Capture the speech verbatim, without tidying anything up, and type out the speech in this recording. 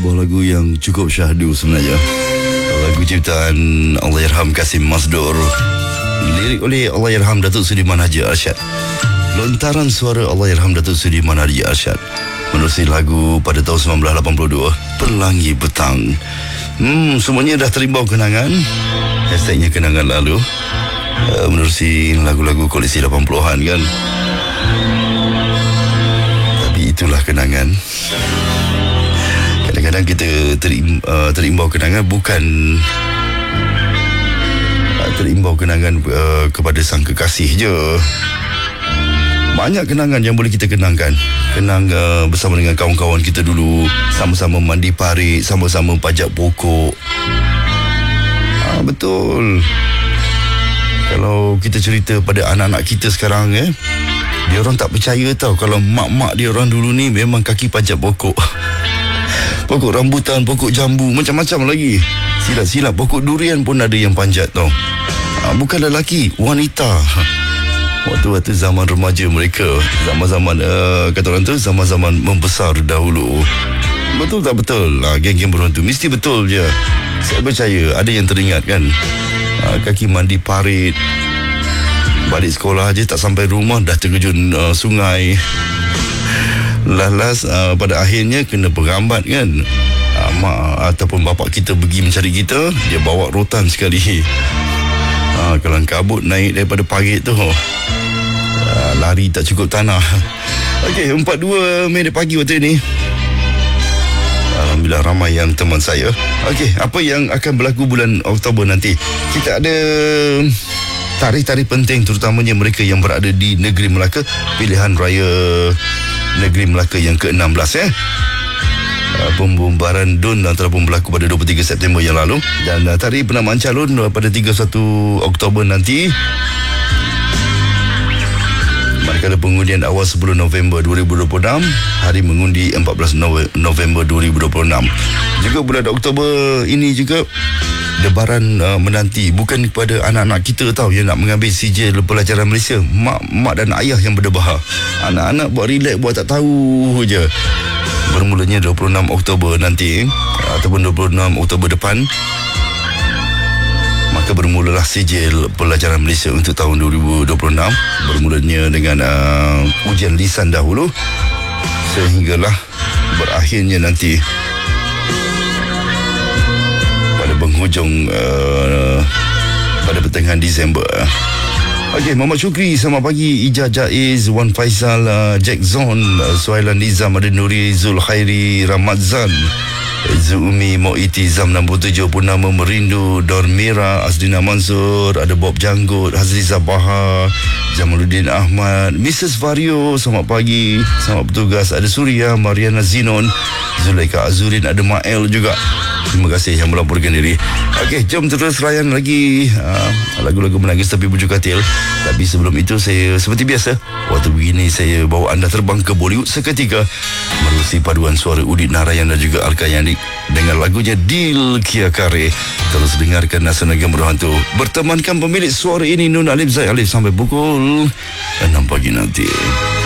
sebuah lagu yang cukup syahdu sebenarnya. Lagu ciptaan Allahyarham Kasim Masdur, lirik oleh Allahyarham Datuk Sudiman Haji Arsyad, lontaran suara Allahyarham Datuk Sudiman Haji Arsyad. Menerusi lagu pada tahun sembilan belas lapan puluh dua, Pelangi Petang. Hmm, semuanya dah terimbau kenangan. Hashtagnya kenangan lalu. uh, Menerusi lagu-lagu koleksi lapan puluhan kan. Tapi itulah kenangan. Kadang-kadang kita terim, uh, terimbau kenangan bukan uh, terimbau kenangan uh, kepada sang kekasih je. Banyak kenangan yang boleh kita kenangkan. Kenang uh, bersama dengan kawan-kawan kita dulu, sama-sama mandi parit, sama-sama pajak pokok. Ah, betul. Kalau kita cerita pada anak-anak kita sekarang, eh, dia orang tak percaya tau kalau mak-mak dia orang dulu ni memang kaki pajak pokok. Pokok rambutan, pokok jambu, macam-macam lagi. Silap-silap pokok durian pun ada yang panjat tau. Ah, bukan lelaki, wanita. Waktu-waktu zaman remaja mereka, zaman-zaman uh, kata orang tu, zaman-zaman membesar dahulu. Betul tak betul? Uh, geng-geng berhantu mesti betul je. Saya percaya ada yang teringat kan. Uh, kaki mandi parit, balik sekolah aja tak sampai rumah dah terjun uh, sungai. Last-last uh, pada akhirnya kena perambat kan. Uh, mak ataupun bapak kita pergi mencari kita, dia bawa rotan sekali. Uh, kelang kabut naik daripada parit tu. Uh, lari tak cukup tanah. Okey, empat puluh dua minit pagi waktu ini. Alhamdulillah ramai yang teman saya. Okey, apa yang akan berlaku bulan Oktober nanti? Kita ada tarikh-tarikh penting, terutamanya mereka yang berada di negeri Melaka. Pilihan raya negeri Melaka yang ke enam belas eh. Uh, pembombaran D U N telah pun berlaku pada dua puluh tiga September yang lalu. Dan uh, tarikh penamaan calon uh, pada tiga puluh satu Oktober nanti. Manakala pengundian awal sepuluh November dua ribu dua puluh enam, hari mengundi empat belas November dua ribu dua puluh enam. Juga bulan Oktober ini juga Lebaran uh, menanti. Bukan kepada anak-anak kita tahu yang nak mengambil sijil pelajaran Malaysia. Mak, mak dan ayah yang berdebah. Anak-anak buat relax, buat tak tahu je. Bermulanya dua puluh enam Oktober nanti, ataupun dua puluh enam Oktober depan, maka bermulalah sijil pelajaran Malaysia untuk tahun dua ribu dua puluh enam. Bermulanya dengan uh, ujian lisan dahulu, sehinggalah berakhirnya nanti pada penghujung uh, pada pertengahan Disember. Okey, Muhammad Syukri, selamat pagi. Ijaz Jaiz, Wan Faisal, uh, Jack Zon, uh, Suhailan Nizam, ada Nuri, Zul Khairi, Ramadzan, Zumi, Mo'iti, Zam enam puluh tujuh, Purnama Merindu, Dormira, Asdina Mansur, ada Bob Janggut, Hazriza Baha, Jamaluddin Ahmad, Missus Vario, selamat pagi. Selamat bertugas. Ada Surya, Mariana Zinon, Zulaika Azurin, ada Mael juga. Terima kasih yang melaporkan diri. Okey, jom terus layan lagi uh, lagu-lagu menangis tapi bujuk katil. Tapi sebelum itu, saya seperti biasa, waktu begini saya bawa anda terbang ke Bollywood seketika menerusi paduan suara Udit Narayan dan juga Alka Yannik dengan lagunya Dil Kia Kare. Terus dengarkan Nasa Negam Berhantu. Bertemankan pemilik suara ini, Nun Alif Zaid Alif, sampai pukul enam pagi nanti.